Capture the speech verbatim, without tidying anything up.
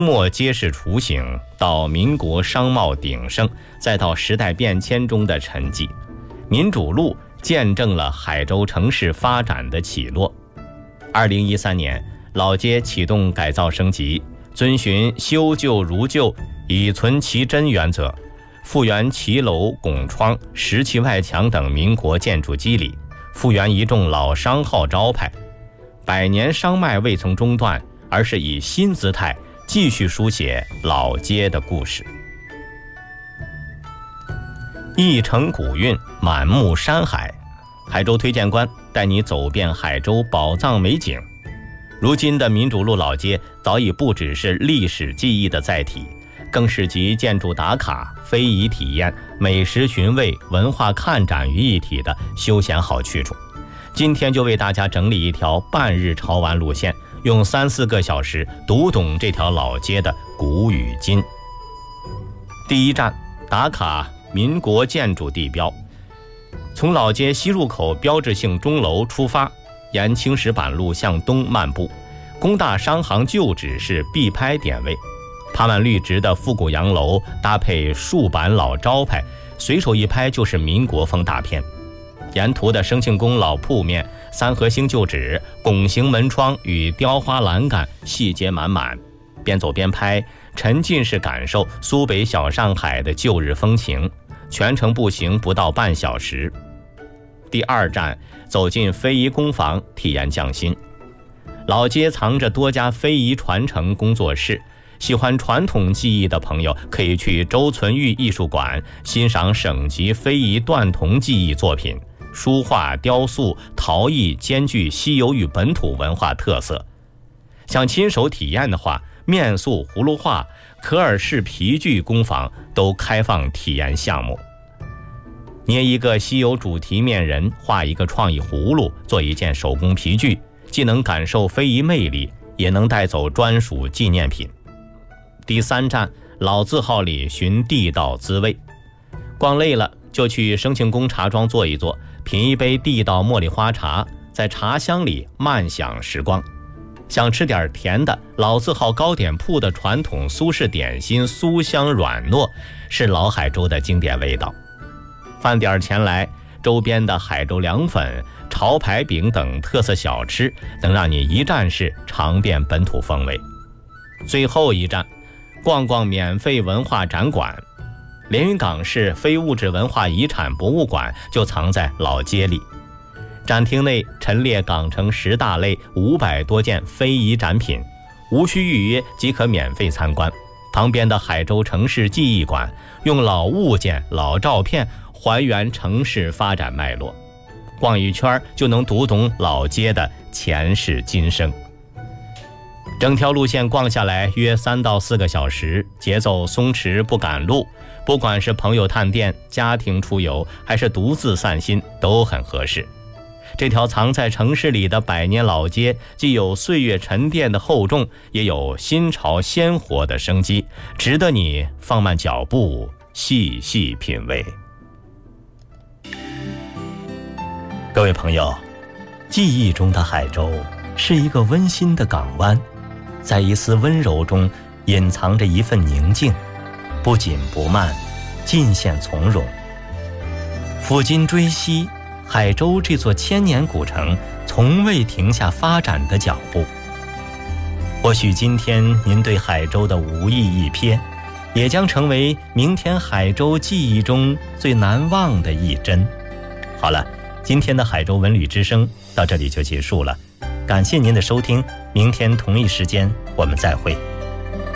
末皆是雏形，到民国商贸鼎盛，再到时代变迁中的沉寂，民主路见证了海州城市发展的起落。二零一三年，老街启动改造升级，遵循修旧如旧、以存其真原则，复原骑楼、拱窗、石砌外墙等民国建筑基理，复原一众老商号招牌。百年商脉未曾中断，而是以新姿态继续书写老街的故事。一城古韵，满目山海。海州推荐官带你走遍海州宝藏美景。如今的民主路老街早已不只是历史记忆的载体，更是集建筑打卡、非遗体验、美食寻味、文化看展于一体的休闲好去处。今天就为大家整理一条半日潮玩路线，用三四个小时读懂这条老街的古与今。第一站，打卡民国建筑地标。从老街西入口标志性钟楼出发，沿青石板路向东漫步，工大商行旧址是必拍点位。爬满绿植的复古洋楼搭配数板老招牌，随手一拍就是民国风大片。沿途的生庆宫老铺面、三合星旧址、拱形门窗与雕花栏杆细节满满，边走边拍，沉浸式感受苏北小上海的旧日风情，全程步行不到半小时。第二站，走进非遗工坊，体验匠心。老街藏着多家非遗传承工作室，喜欢传统技艺的朋友可以去周存裕艺术馆欣赏省级非遗断铜技艺作品，书画、雕塑、陶艺兼具西游与本土文化特色。想亲手体验的话，面塑、葫芦画、可尔氏皮具工坊都开放体验项目。捏一个西游主题面人，画一个创意葫芦，做一件手工皮具，既能感受非遗魅力，也能带走专属纪念品。第三站，老字号里寻地道滋味。逛累了就去生庆宫茶庄坐一坐，品一杯地道茉莉花茶，在茶香里慢享时光。想吃点甜的，老字号糕点铺的传统苏式点心酥香软糯，是老海州的经典味道。饭点前来，周边的海州凉粉、潮牌饼等特色小吃能让你一站式尝遍本土风味。最后一站，逛逛免费文化展馆。连云港市非物质文化遗产博物馆就藏在老街里，展厅内陈列港城十大类五百多件非遗展品，无需预约即可免费参观。旁边的海州城市记忆馆用老物件、老照片还原城市发展脉络，逛一圈就能读懂老街的前世今生。整条路线逛下来约三到四个小时，节奏松弛不赶路，不管是朋友探店、家庭出游，还是独自散心，都很合适。这条藏在城市里的百年老街，既有岁月沉淀的厚重，也有新潮鲜活的生机，值得你放慢脚步，细细品味。各位朋友，记忆中的海州是一个温馨的港湾，在一丝温柔中隐藏着一份宁静，不紧不慢，尽显从容。抚今追昔，海州这座千年古城从未停下发展的脚步。或许今天您对海州的无意一瞥，也将成为明天海州记忆中最难忘的一帧。好了，今天的海州文旅之声到这里就结束了，感谢您的收听，明天同一时间我们再会。